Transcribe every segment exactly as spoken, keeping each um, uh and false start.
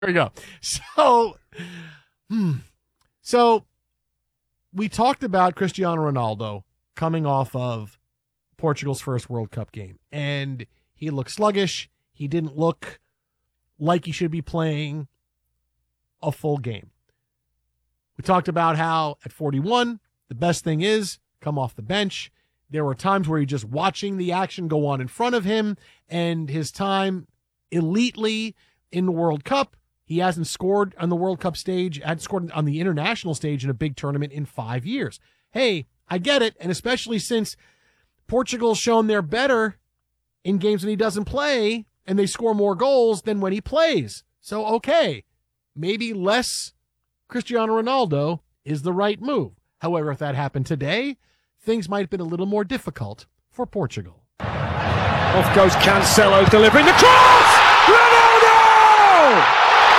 There we go. So, hmm. So we talked about Cristiano Ronaldo coming off of Portugal's first World Cup game, and he looked sluggish. He didn't look like he should be playing a full game. We talked about how at forty-one, the best thing is come off the bench. There were times where you're just watching the action go on in front of him, and his time elitely in the World Cup, he hasn't scored on the World Cup stage, hadn't scored on the international stage in a big tournament in five years. Hey, I get it, and especially since Portugal's shown they're better in games when he doesn't play, and they score more goals than when he plays. So, okay, maybe less Cristiano Ronaldo is the right move. However, if that happened today, things might have been a little more difficult for Portugal. Off goes Cancelo, delivering the cross! Ronaldo!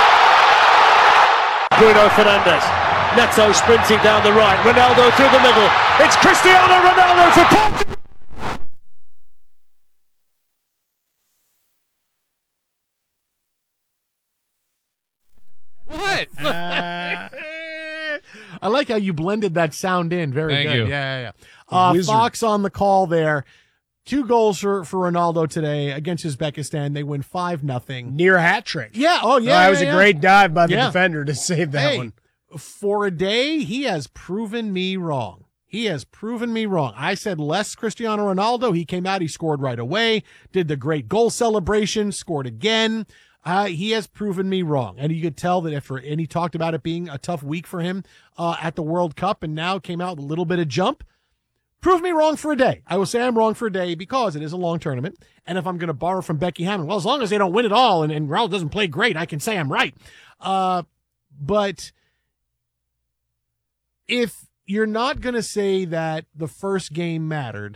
Bruno Fernandes. Neto sprinting down the right. Ronaldo through the middle. It's Cristiano Ronaldo for Portugal! What? Uh, I like how you blended that sound in. Very Thank good. you. Yeah, yeah, yeah. Uh, Fox on the call there. Two goals for, for Ronaldo today against Uzbekistan. They win five nothing. Near hat trick. Yeah. Oh, yeah. Oh, that yeah, was yeah. a great dive by the Yeah. defender to save that Hey, one. for a day, he has proven me wrong. He has proven me wrong. I said less Cristiano Ronaldo. He came out, he scored right away, did the great goal celebration, scored again. Uh, he has proven me wrong. And you could tell that after, and he talked about it being a tough week for him uh, at the World Cup, and now came out with a little bit of jump. Prove me wrong for a day. I will say I'm wrong for a day because it is a long tournament. And if I'm going to borrow from Becky Hammond, well, as long as they don't win it all and, and Raul doesn't play great, I can say I'm right. Uh, but if you're not going to say that the first game mattered,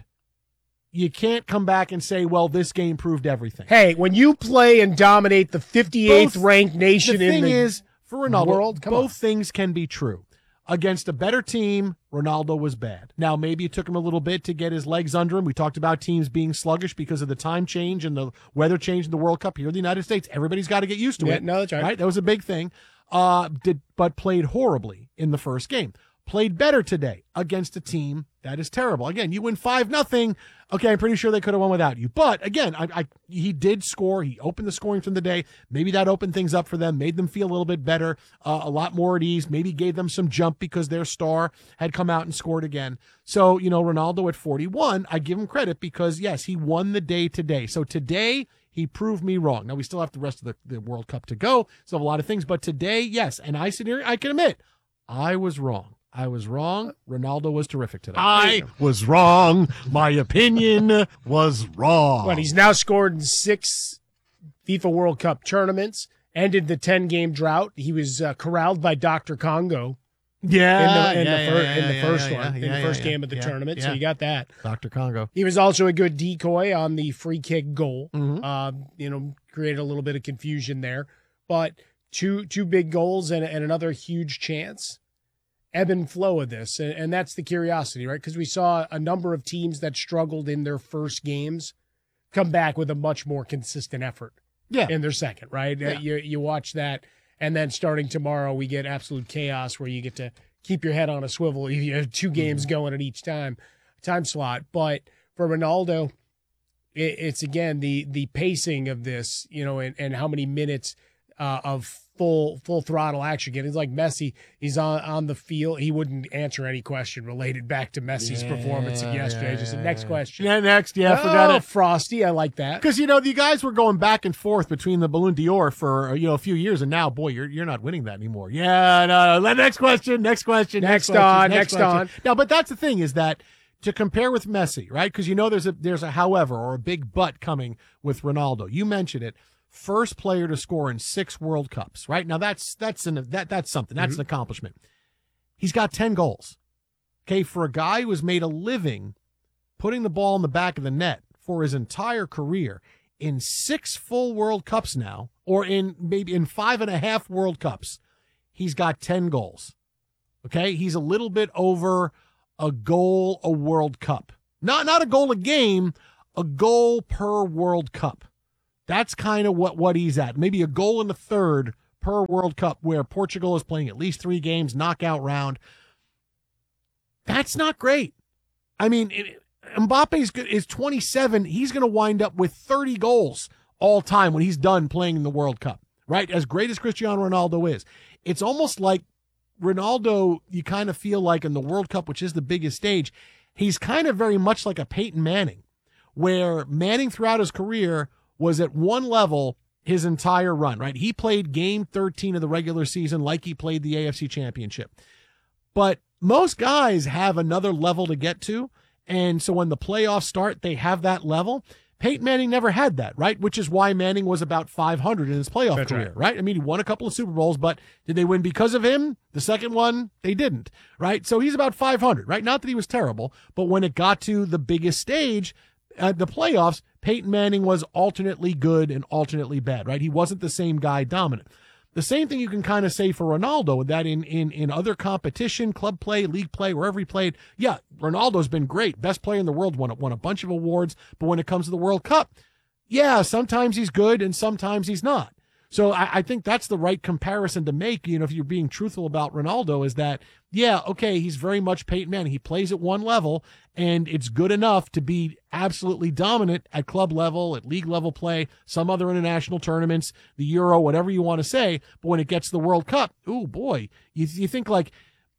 you can't come back and say, well, this game proved everything. Hey, when you play and dominate the fifty-eighth Both- ranked nation the in thing the is, for Ronaldo, world, come both on. things can be true. Against a better team, Ronaldo was bad. Now, maybe it took him a little bit to get his legs under him. We talked about teams being sluggish because of the time change and the weather change in the World Cup here in the United States. Everybody's got to get used to Yeah, it. no, that's right. That was a big thing. Uh, did but played horribly in the first game. Played better today against a team that is terrible. Again, you win five nothing. Okay, I'm pretty sure they could have won without you. But again, I, I he did score. He opened the scoring from the day. Maybe that opened things up for them, made them feel a little bit better, uh, a lot more at ease. Maybe gave them some jump because their star had come out and scored again. So, you know, Ronaldo at forty-one, I give him credit because, yes, he won the day today. So today, he proved me wrong. Now, we still have the rest of the, the World Cup to go. So a lot of things. But today, yes, and I sit here, I can admit, I was wrong. I was wrong. Ronaldo was terrific today. I was wrong. My opinion was wrong. But he's now scored in six FIFA World Cup tournaments, ended the ten-game drought. He was uh, corralled by Doctor Congo yeah, in the, in yeah, the, yeah, fir- yeah, in the yeah, first yeah, one, yeah, in yeah, the first yeah, game of the yeah, tournament. yeah. So you got that. Doctor Congo. He was also a good decoy on the free kick goal. Mhm. Uh, you know, created a little bit of confusion there. But two two big goals and, and another huge chance. Ebb and flow of this, and, and that's the curiosity, right? Because we saw a number of teams that struggled in their first games come back with a much more consistent effort Yeah. in their second, right? Yeah. Uh, you you watch that, and then starting tomorrow, we get absolute chaos where you get to keep your head on a swivel. You have two games Mm-hmm. going at each time time slot, but for Ronaldo, it, it's again the the pacing of this, you know, and, and how many minutes uh, of full full throttle action. Again, it's like Messi. He's on on the field. He wouldn't answer any question related back to Messi's Yeah, performance of yesterday. yeah, Just the yeah, next yeah. question. Yeah, next. Yeah, I oh, forgot it. Frosty. I like that. Because, you know, the guys were going back and forth between the Ballon d'Or for, you know, a few years, and now, boy, you're you're not winning that anymore. Yeah, no, no. Next question, next question, Next question, on, next question. on. No, but that's the thing is that to compare with Messi, right? Because you know there's a there's a however or a big but coming with Ronaldo. You mentioned it. First player to score in six World Cups, right? Now that's that's an that that's something. That's Mm-hmm. an accomplishment. He's got ten goals. Okay, for a guy who has made a living putting the ball in the back of the net for his entire career in six full World Cups now, or in maybe in five and a half World Cups, he's got ten goals. Okay, he's a little bit over a goal a World Cup. Not not a goal a game, a goal per World Cup. That's kind of what, what he's at. Maybe a goal in the third per World Cup, where Portugal is playing at least three games, knockout round. That's not great. I mean, it, Mbappe is twenty-seven. He's going to wind up with thirty goals all time when he's done playing in the World Cup, right? As great as Cristiano Ronaldo is, it's almost like Ronaldo, you kind of feel like in the World Cup, which is the biggest stage, he's kind of very much like a Peyton Manning, where Manning throughout his career was at one level his entire run, right? He played game thirteen of the regular season like he played the A F C Championship. But most guys have another level to get to, and so when the playoffs start, they have that level. Peyton Manning never had that, right? Which is why Manning was about five hundred in his playoff That's career, right. right? I mean, he won a couple of Super Bowls, but did they win because of him? The second one, they didn't, right? So he's about five hundred, right? Not that he was terrible, but when it got to the biggest stage, at the playoffs, Peyton Manning was alternately good and alternately bad, right? He wasn't the same guy dominant. The same thing you can kind of say for Ronaldo, that in, in, in other competition, club play, league play, wherever he played, yeah, Ronaldo's been great. Best player in the world, won, won a bunch of awards. But when it comes to the World Cup, yeah, sometimes he's good and sometimes he's not. So I, I think that's the right comparison to make, you know, if you're being truthful about Ronaldo, is that, yeah, okay, he's very much Peyton Manning. He plays at one level, and it's good enough to be absolutely dominant at club level, at league level play, some other international tournaments, the Euro, whatever you want to say. But when it gets to the World Cup, oh boy, you, you think like,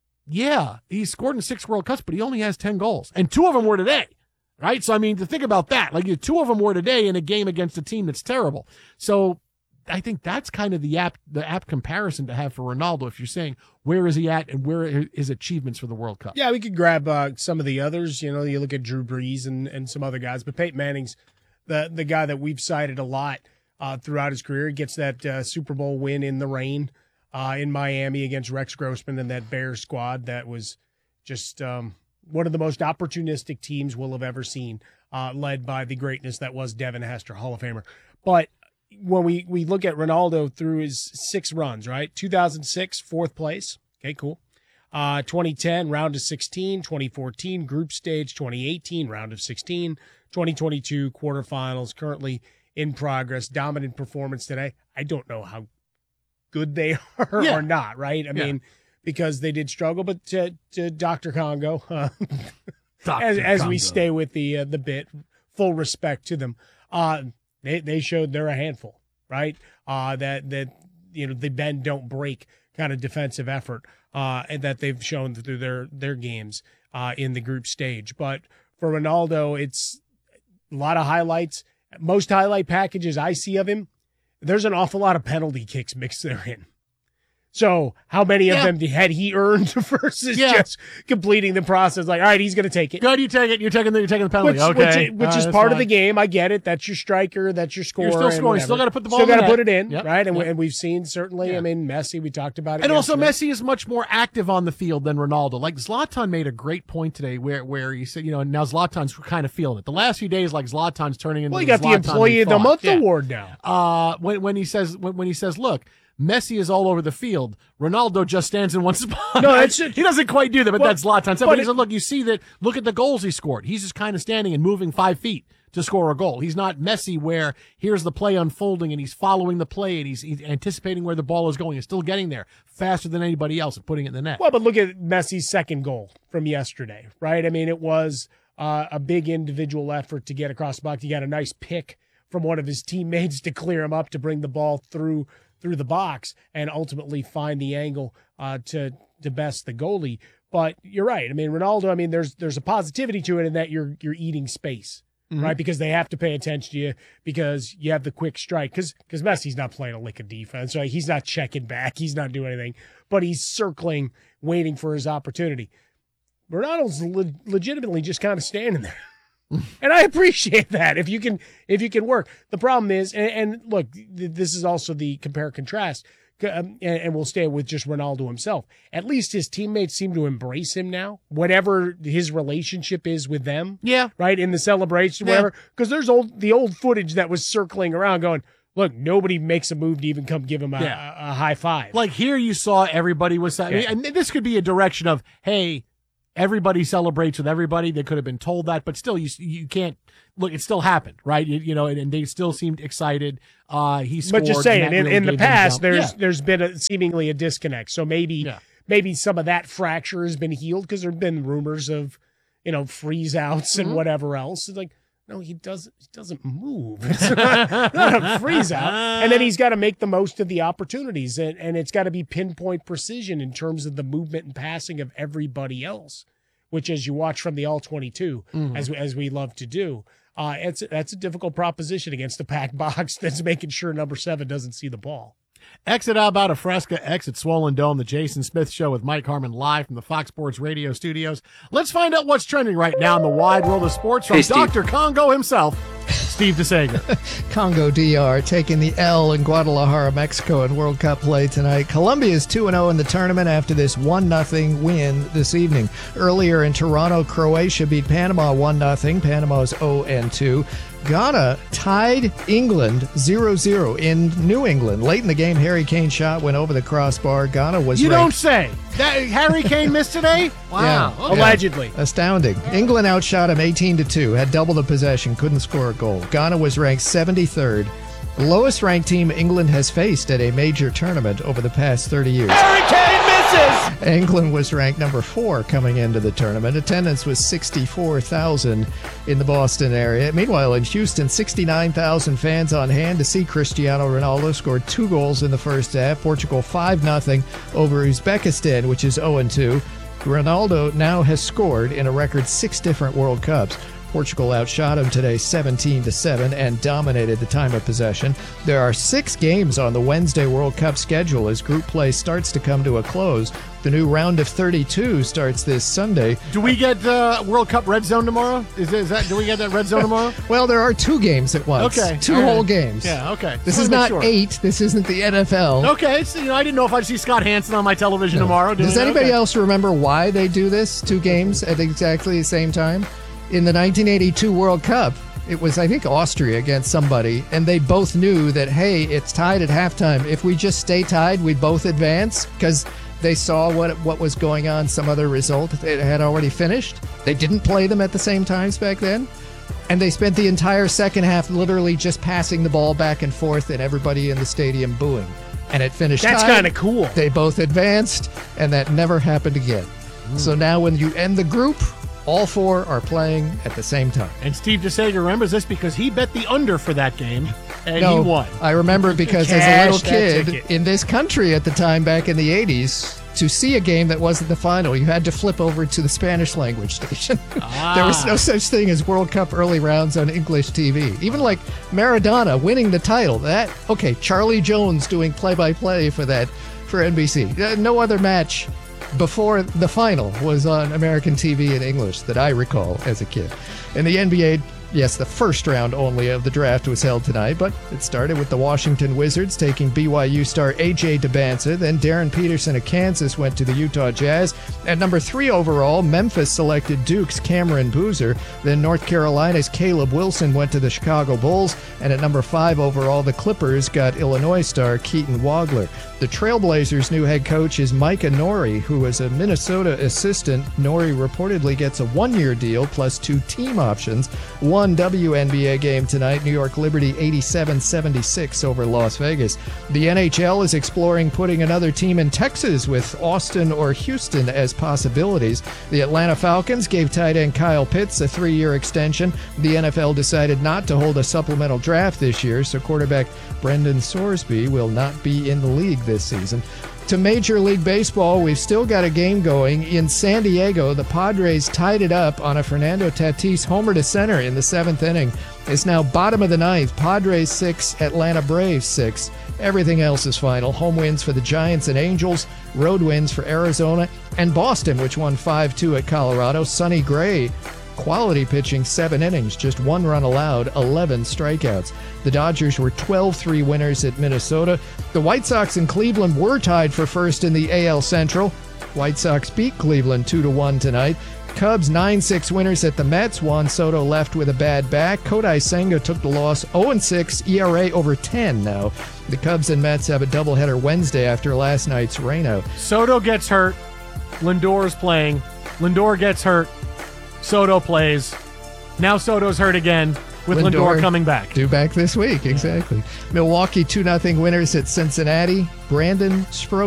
yeah, he's scored in six World Cups, but he only has ten goals, and two of them were today. Right? So, I mean, to think about that, like two of them were today in a game against a team that's terrible. So I think that's kind of the apt, the apt comparison to have for Ronaldo if you're saying where is he at and where are his achievements for the World Cup. Yeah, we could grab uh, some of the others. You know, you look at Drew Brees and, and some other guys, but Peyton Manning's the, the guy that we've cited a lot uh, throughout his career. He gets that uh, Super Bowl win in the rain uh, in Miami against Rex Grossman and that Bears squad that was just um, – one of the most opportunistic teams we'll have ever seen, uh, led by the greatness that was Devin Hester, Hall of Famer. But when we, we look at Ronaldo through his six runs, right? two thousand six, fourth place. Okay, cool. Uh, twenty ten, round of sixteen. twenty fourteen, group stage. twenty eighteen, round of sixteen. twenty twenty-two, quarterfinals, currently in progress. Dominant performance today. I don't know how good they are Yeah. or not, right? I Yeah. mean, because they did struggle, but to, to Doctor Congo, uh, Doctor as, as Congo. we stay with the uh, the bit, full respect to them, uh, they they showed they're a handful, right? Uh, that that you know the bend don't break kind of defensive effort, uh, and that they've shown through their their games uh, in the group stage. But for Ronaldo, it's a lot of highlights. Most highlight packages I see of him, there's an awful lot of penalty kicks mixed therein. So how many of Yeah. them had he earned versus Yeah. just completing the process? Like, all right, he's going to take it. Good, you take it. You're taking the, you're taking the penalty. Which, okay. which, which Uh, is that's part of fine. the game. I get it. That's your striker. That's your scorer. You're still and scoring. Still whatever. got to put the ball Still in got to the put net. it in, Yep. right? And, we, Yep. and we've seen certainly. Yeah. I mean, Messi. We talked about it. And also, yesterday. Messi is much more active on the field than Ronaldo. Like Zlatan made a great point today, where where he said, you know, now Zlatan's kind of feeling it. The last few days, like Zlatan's turning into Well, you the got the Zlatan Employee we of the thought. Month Yeah. award now. Uh, when when he says when, when he says, look, Messi is all over the field. Ronaldo just stands in one spot. No, that's he doesn't quite do that, but Well, that's Zlatan. So, but but he it- said, look, you see that. Look at the goals he scored. He's just kind of standing and moving five feet to score a goal. He's not Messi, where here's the play unfolding and he's following the play and he's, he's anticipating where the ball is going and still getting there faster than anybody else and putting it in the net. Well, but look at Messi's second goal from yesterday, right? I mean, it was uh, a big individual effort to get across the box. He got a nice pick from one of his teammates to clear him up to bring the ball through through the box and ultimately find the angle uh, to to best the goalie. But you're right. I mean, Ronaldo. I mean, there's there's a positivity to it in that you're you're eating space. Mhm. Right, because they have to pay attention to you because you have the quick strike. Because because Messi's not playing a lick of defense, right? He's not checking back. He's not doing anything, but he's circling, waiting for his opportunity. Ronaldo's le- legitimately just kind of standing there, and I appreciate that. If you can, if you can work. The problem is, and, and look, th- this is also the compare contrast. Um, and, and we'll stay with just Ronaldo himself. At least his teammates seem to embrace him now, whatever his relationship is with them. Yeah. Right, in the celebration, Yeah. whatever. Because there's old the old footage that was circling around, going, "Look, nobody makes a move to even come give him a, Yeah. a, a high five." Like here, you saw everybody was. I mean, Yeah. and this could be a direction of, hey, everybody celebrates with everybody. They could have been told that, but still, you you can't look. It still happened, right? You, you know, and, and they still seemed excited. Uh, he scored. But just saying, in, really in the gave them a past, jump. there's Yeah. there's been a, seemingly a disconnect. So maybe Yeah. maybe some of that fracture has been healed because there have been rumors of, you know, freeze outs and Mhm. whatever else. It's like, no, he doesn't. He doesn't move. It's not, not a freeze out. And then he's got to make the most of the opportunities, and, and it's got to be pinpoint precision in terms of the movement and passing of everybody else, which, as you watch from the all twenty-two, Mhm. as as we love to do, uh, it's that's a difficult proposition against a packed box that's making sure number seven doesn't see the ball. Exit Alberta Fresca, exit Swollen Dome, the Jason Smith Show with Mike Harmon live from the Fox Sports Radio studios. Let's find out what's trending right now in the wide world of sports from Hey, Steve. Doctor Congo himself, Steve DeSager. Congo D R taking the L in Guadalajara, Mexico in World Cup play tonight. Colombia is two and oh in the tournament after this one nothing win this evening. Earlier in Toronto, Croatia beat Panama one nothing. Panama's oh and two. Ghana tied England zero zero in New England. Late in the game, Harry Kane shot went over the crossbar. Ghana was You ranked don't say. That Harry Kane missed today? Wow. Yeah. Okay. Allegedly. astounding. England outshot him eighteen to two, had double the possession, couldn't score a goal. Ghana was ranked seventy-third, lowest ranked team England has faced at a major tournament over the past thirty years. Harry Kane misses. England was ranked number four coming into the tournament. Attendance was sixty-four thousand in the Boston area. Meanwhile, in Houston, sixty-nine thousand fans on hand to see Cristiano Ronaldo scored two goals in the first half. Portugal five nothing over Uzbekistan, which is oh and two. Ronaldo now has scored in a record six different World Cups. Portugal outshot him today seventeen to seven and dominated the time of possession. There are six games on the Wednesday World Cup schedule as group play starts to come to a close. The new round of thirty-two starts this Sunday. Do we get uh, World Cup Red Zone tomorrow? Is, is that? Do we get that Red Zone tomorrow? Well, there are two games at once. Okay. Two All right. whole games. Yeah, okay. This Just is wanna not make sure. eight. This isn't the N F L. Okay, so, you know, I didn't know if I'd see Scott Hansen on my television tomorrow. doing Does it. anybody Okay. else remember why they do this? Two games at exactly the same time? In the nineteen eighty-two World Cup, it was, I think, Austria against somebody, and they both knew that, hey, it's tied at halftime. If we just stay tied, we both advance, because they saw what what was going on, some other result that had already finished. They didn't play them at the same times back then, and they spent the entire second half literally just passing the ball back and forth and everybody in the stadium booing. And it finished That's tied. kind of cool. They both advanced, and that never happened again. So now when you end the group, all four are playing at the same time. And Steve DeSager remembers this because he bet the under for that game, and No, he won. I remember because as a Cash little that kid ticket. in this country at the time back in the eighties, to see a game that wasn't the final, you had to flip over to the Spanish language station. There was no such thing as World Cup early rounds on English T V. Even like Maradona winning the title, that okay, Charlie Jones doing play-by-play for that for N B C. Uh, No other match before the final was on American T V in English that I recall as a kid. In the N B A, yes, the first round only of the draft was held tonight, but it started with the Washington Wizards taking B Y U star A J Debance. Then Darren Peterson of Kansas went to the Utah Jazz. At number three overall, Memphis selected Duke's Cameron Boozer. Then North Carolina's Caleb Wilson went to the Chicago Bulls. And at number five overall, the Clippers got Illinois star Keaton Wagler. The Trailblazers' new head coach is Micah Nori, who is a Minnesota assistant. Nori reportedly gets a one-year deal plus two team options. One W N B A game tonight, New York Liberty eighty-seven seventy-six over Las Vegas. The N H L is exploring putting another team in Texas with Austin or Houston as possibilities. The Atlanta Falcons gave tight end Kyle Pitts a three-year extension. The N F L decided not to hold a supplemental draft this year, so quarterback Brendan Sorsby will not be in the league this season. To Major League Baseball, we've still got a game going. In San Diego, the Padres tied it up on a Fernando Tatis homer to center in the seventh inning. It's now bottom of the ninth. Padres six, Atlanta Braves six. Everything else is final. Home wins for the Giants and Angels, road wins for Arizona and Boston, which won five two at Colorado. Sonny Gray, quality pitching, seven innings, just one run allowed, eleven strikeouts. The Dodgers were twelve three winners at Minnesota. The White Sox and Cleveland were tied for first in the A L Central. White Sox beat Cleveland two to one tonight. Cubs nine six winners at the Mets. Juan Soto left with a bad back. Kodai Senga took the loss, oh and six, E R A over ten now. The Cubs and Mets have a doubleheader Wednesday after last night's rainout. Soto gets hurt. Lindor is playing. Lindor gets hurt. Soto plays. Now Soto's hurt again with Lindor, Lindor coming back. Due back this week, exactly. Milwaukee two nothing winners at Cincinnati. Brandon Sproat